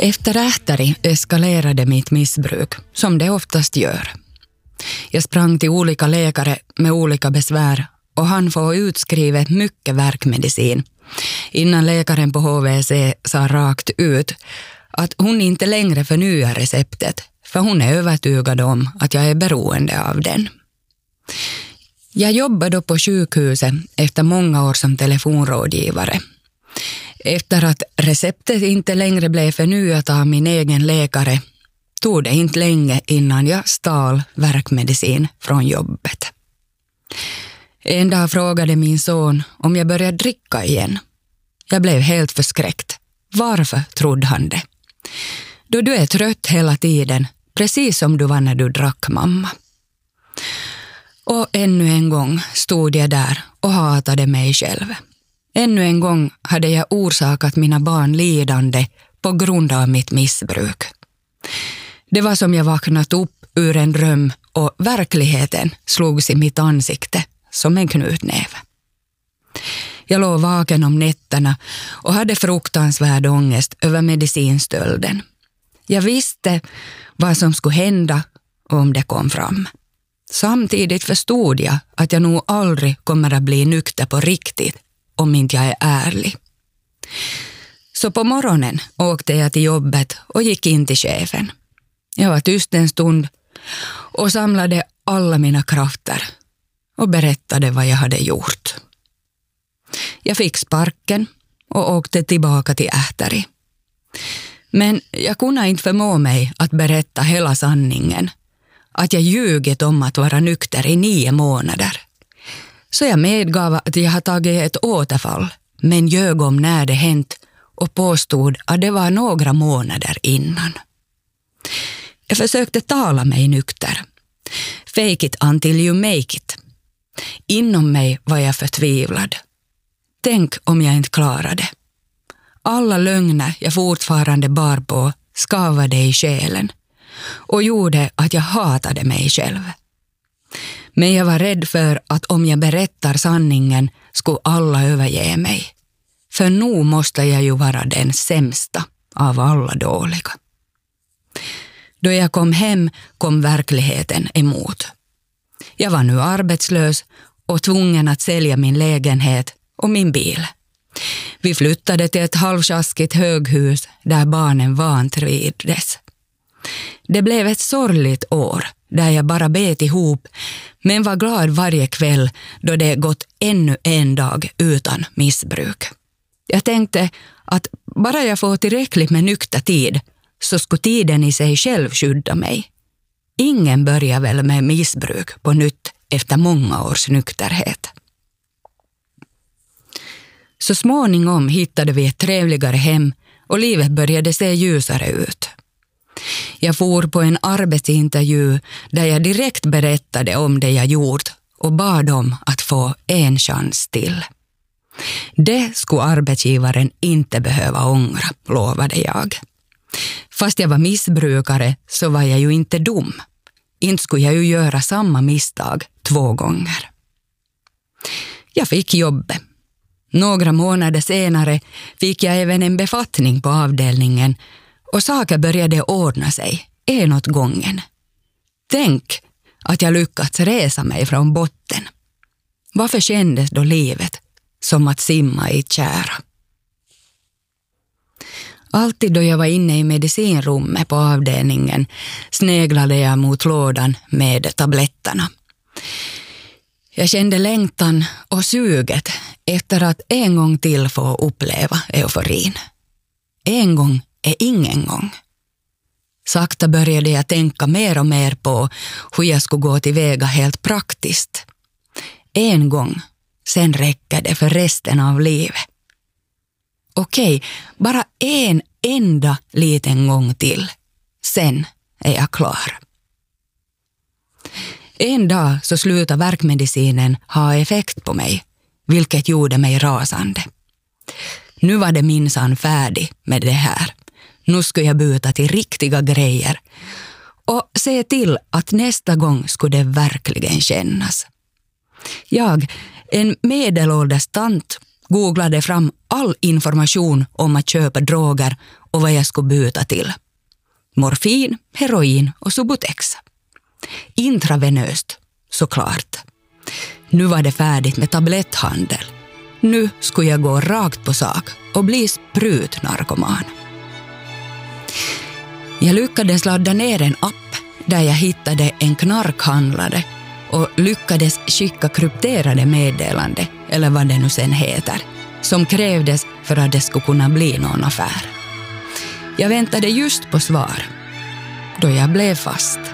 Efter Ähtari eskalerade mitt missbruk, som det oftast gör. Jag sprang till olika läkare med olika besvär och han får utskrivet mycket värkmedicin innan läkaren på HVC sa rakt ut att hon inte längre förnyar receptet för hon är övertygad om att jag är beroende av den. Jag jobbade då på sjukhuset efter många år som telefonrådgivare. Efter att receptet inte längre blev förnyat av min egen läkare tog det inte länge innan jag stal värkmedicin från jobbet. En dag frågade min son om jag började dricka igen. Jag blev helt förskräckt. Varför, trodde han det? Då du är trött hela tiden, precis som du var när du drack, mamma. Och ännu en gång stod jag där och hatade mig själv. Ännu en gång hade jag orsakat mina barn lidande på grund av mitt missbruk. Det var som jag vaknat upp ur en dröm och verkligheten slogs i mitt ansikte som en knutnäve. Jag låg vaken om nätterna och hade fruktansvärd ångest över medicinstölden. Jag visste vad som skulle hända om det kom fram. Samtidigt förstod jag att jag nog aldrig kommer att bli nykter på riktigt om inte jag är ärlig. Så på morgonen åkte jag till jobbet och gick in till chefen. Jag var tyst en stund och samlade alla mina krafter och berättade vad jag hade gjort. Jag fick sparken och åkte tillbaka till Ähtari. Men jag kunde inte förmå mig att berätta hela sanningen. Att jag ljugit om att vara nykter i 9 månader. Så jag medgav att jag har tagit ett återfall, men ljög om när det hänt och påstod att det var några månader innan. Jag försökte tala mig nykter. Fake it until you make it. Inom mig var jag förtvivlad. Tänk om jag inte klarade. Alla lögner jag fortfarande bar på skavade i själen och gjorde att jag hatade mig själv. Men jag var rädd för att om jag berättar sanningen skulle alla överge mig. För nu måste jag ju vara den sämsta av alla dåliga. Då jag kom hem kom verkligheten emot. Jag var nu arbetslös och tvungen att sälja min lägenhet och min bil. Vi flyttade till ett halvsjaskigt höghus där barnen vantrivdes. Det blev ett sorgligt år där jag bara bet ihop men var glad varje kväll då det gått ännu en dag utan missbruk. Jag tänkte att bara jag får tillräckligt med nykter tid så skulle tiden i sig själv skydda mig. Ingen börjar väl med missbruk på nytt efter många års nykterhet. Så småningom hittade vi ett trevligare hem och livet började se ljusare ut. Jag for på en arbetsintervju där jag direkt berättade om det jag gjort och bad om att få en chans till. Det skulle arbetsgivaren inte behöva ångra, lovade jag. Fast jag var missbrukare så var jag ju inte dum. Inte skulle jag ju göra samma misstag 2 gånger. Jag fick jobbet. Några månader senare fick jag även en befattning på avdelningen och saker började ordna sig, en åt gången. Tänk att jag lyckats resa mig från botten. Varför kändes då livet som att simma i ett kära? Alltid då jag var inne i medicinrummet på avdelningen sneglade jag mot lådan med tabletterna. Jag kände längtan och suget efter att en gång till få uppleva euforin. En gång är ingen gång. Sakta började jag tänka mer och mer på hur jag skulle gå tillväga helt praktiskt. En gång, sen räcker det för resten av livet. Okej, bara en enda liten gång till. Sen är jag klar. En dag så slutade värkmedicinen ha effekt på mig, vilket gjorde mig rasande. Nu var det minsann färdig med det här. Nu skulle jag byta till riktiga grejer och se till att nästa gång skulle det verkligen kännas. Jag, en medelålders tant, googlade fram all information om att köpa droger och vad jag skulle byta till. Morfin, heroin och Subutex. Intravenöst, såklart. Nu var det färdigt med tabletthandel. Nu skulle jag gå rakt på sak och bli sprutnarkoman. Jag lyckades ladda ner en app där jag hittade en knarkhandlare och lyckades skicka krypterade meddelande, eller vad det nu sen heter, som krävdes för att det skulle kunna bli någon affär. Jag väntade just på svar, då jag blev fast.